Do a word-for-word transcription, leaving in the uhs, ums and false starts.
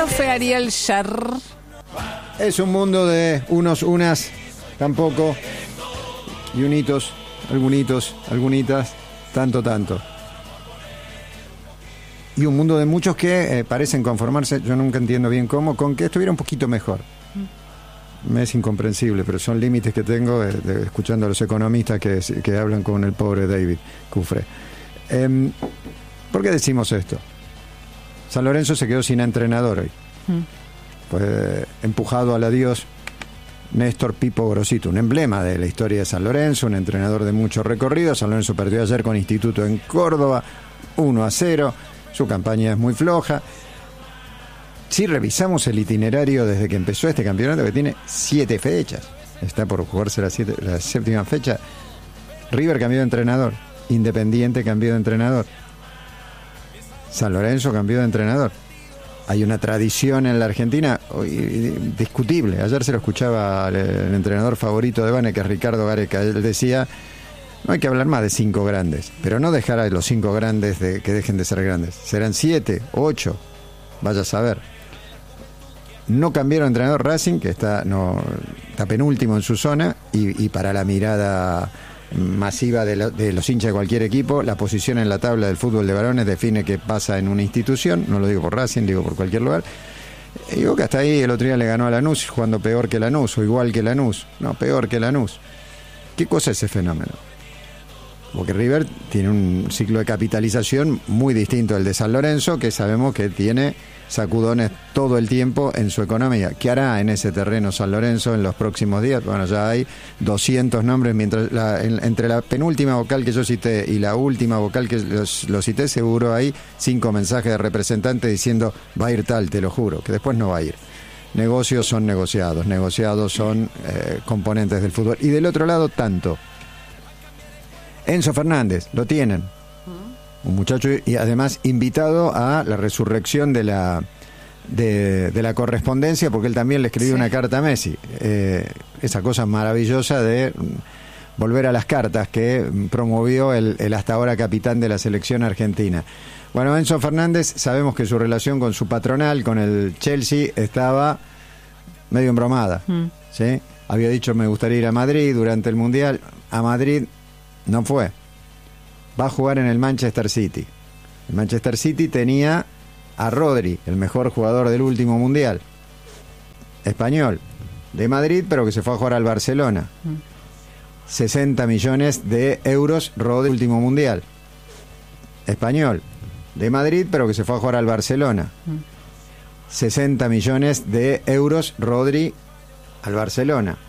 profe Ariel Sher. Es un mundo de unos, unas, tampoco, y unitos, algunitos, algunitas, tanto, tanto. Y un mundo de muchos que eh, parecen conformarse, yo nunca entiendo bien cómo, con que estuviera un poquito mejor. Me es incomprensible, pero son límites que tengo eh, de, escuchando a los economistas que, que hablan con el pobre David Cufré. Eh, ¿Por qué decimos esto? San Lorenzo se quedó sin entrenador hoy. Mm. Pues empujado al adiós Néstor Pipo Grosito, un emblema de la historia de San Lorenzo, un entrenador de mucho recorrido. San Lorenzo perdió ayer con Instituto en Córdoba, uno a cero. Su campaña es muy floja. Si revisamos el itinerario desde que empezó este campeonato, que tiene siete fechas, está por jugarse la, siete, la séptima fecha. River cambió de entrenador, Independiente cambió de entrenador, San Lorenzo cambió de entrenador. Hay una tradición en la Argentina discutible. Ayer se lo escuchaba al el entrenador favorito de Vane, que es Ricardo Gareca. Él decía: no hay que hablar más de cinco grandes, pero no dejar a los cinco grandes de, que dejen de ser grandes. Serán siete, ocho, vaya a saber. No cambiaron de entrenador Racing, que está, no, está penúltimo en su zona, y, y para la mirada masiva de, la, de los hinchas de cualquier equipo, la posición en la tabla del fútbol de varones define qué pasa en una institución. No lo digo por Racing, digo por cualquier lugar. Y digo que hasta ahí el otro día le ganó a Lanús, jugando peor que Lanús, o igual que Lanús. No, peor que Lanús. ¿Qué cosa es ese fenómeno? Porque River tiene un ciclo de capitalización muy distinto al de San Lorenzo, que sabemos que tiene sacudones todo el tiempo en su economía. ¿Qué hará en ese terreno San Lorenzo en los próximos días? Bueno, ya hay doscientos nombres, mientras la, en, entre la penúltima vocal que yo cité y la última vocal que los, lo cité, seguro hay cinco mensajes de representantes diciendo: va a ir tal, te lo juro, que después no va a ir. Negocios son negociados, negociados son eh, componentes del fútbol. Y del otro lado, tanto. Enzo Fernández, lo tienen. Un muchacho, y además invitado a la resurrección de la de, de la correspondencia, porque él también le escribió sí. una carta a Messi. Eh, esa cosa maravillosa de volver a las cartas que promovió el, el hasta ahora capitán de la selección argentina. Bueno, Enzo Fernández, sabemos que su relación con su patronal, con el Chelsea, estaba medio embromada. Mm. ¿Sí? Había dicho: me gustaría ir a Madrid durante el Mundial. A Madrid no fue. Va a jugar en el Manchester City. El Manchester City tenía a Rodri, el mejor jugador del último Mundial. Español, de Madrid, pero que se fue a jugar al Barcelona. sesenta millones de euros Rodri, último Mundial. Español, de Madrid, pero que se fue a jugar al Barcelona. sesenta millones de euros Rodri al Barcelona.